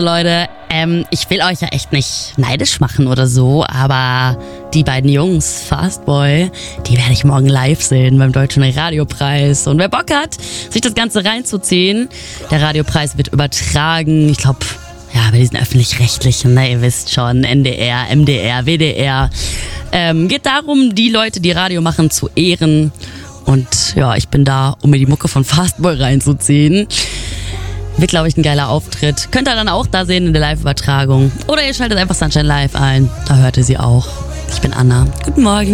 Also Leute, ich will euch ja echt nicht neidisch machen oder so, aber die beiden Jungs, Fastboy, die werde ich morgen live sehen beim Deutschen Radiopreis. Und wer Bock hat, sich das Ganze reinzuziehen, der Radiopreis wird übertragen, ich glaube, ja, bei diesen Öffentlich-Rechtlichen, ihr wisst schon, NDR, MDR, WDR. Geht darum, die Leute, die Radio machen, zu ehren. Und ja, ich bin da, um mir die Mucke von Fastboy reinzuziehen. Wird, glaube ich, ein geiler Auftritt. Könnt ihr dann auch da sehen in der Live-Übertragung. Oder ihr schaltet einfach Sunshine Live ein. Da hört ihr sie auch. Ich bin Anna. Guten Morgen.